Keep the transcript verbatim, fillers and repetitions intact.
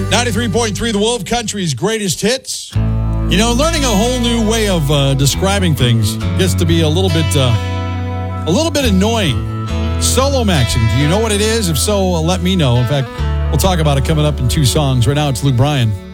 ninety-three point three The Wolf, Country's greatest hits. You know, learning a whole new way of uh, describing things gets to be a little bit, uh, a little bit annoying. Solo maxing. Do you know what it is? If so, uh, let me know. In fact, we'll talk about it coming up in two songs. Right now, it's Luke Bryan.